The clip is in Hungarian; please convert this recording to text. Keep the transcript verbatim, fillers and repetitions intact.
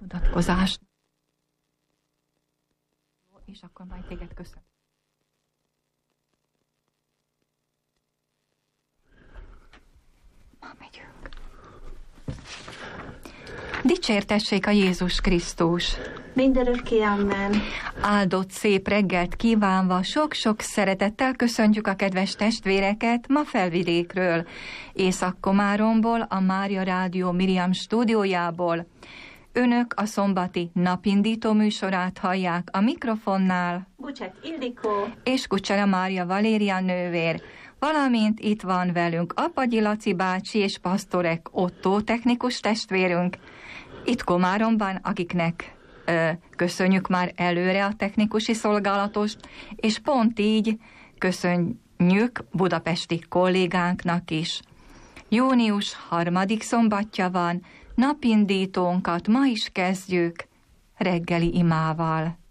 bemutatkozást. És akkor majd téged köszönöm. Ma megyünk. Dicsértessék a Jézus Krisztus! Mindörökké, amen. Áldott szép reggelt kívánva, sok-sok szeretettel köszöntjük a kedves testvéreket ma Felvidékről, Észak-Komáromból, a Mária Rádió Miriam stúdiójából. Önök a szombati napindító műsorát hallják, a mikrofonnál Bucsek Ildikó és Kucsera Mária Valéria nővér, valamint itt van velünk Apagyi Laci bácsi és Pastorek Ottó technikus testvérünk, itt Komáromban, akiknek ö, köszönjük már előre a technikusi szolgálatost, és pont így köszönjük budapesti kollégánknak is. Június harmadik szombatja van, napindítónkat ma is kezdjük reggeli imával.